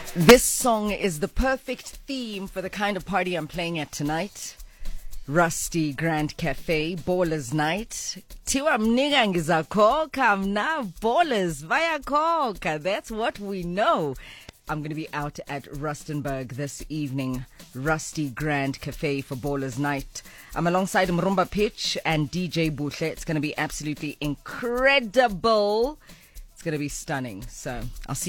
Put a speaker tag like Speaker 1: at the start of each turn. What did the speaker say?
Speaker 1: This song is the perfect theme for the kind of party I'm playing at tonight. Rusty Grand Cafe, Ballers Night. Tiwa mninga ngizakhokha mna, ballers bayakhokha. That's what we know. I'm going to be out at Rustenburg this evening. Rusty Grand Cafe for Ballers Night. I'm alongside Mrumba Pitch and DJ Buhle. It's going to be absolutely incredible. It's going to be stunning. So I'll see